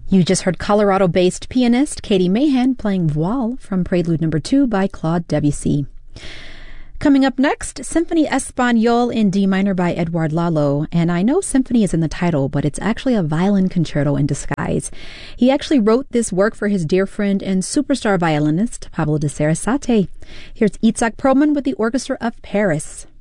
You just heard Colorado-based pianist Katie Mahan playing Voile from Prelude No. 2 by Claude Debussy. Coming up next, Symphony Espagnole in D minor by Edouard Lalo. And I know symphony is in the title, but it's actually a violin concerto in disguise. He actually wrote this work for his dear friend and superstar violinist, Pablo de Sarasate. Here's Itzhak Perlman with the Orchestra of Paris.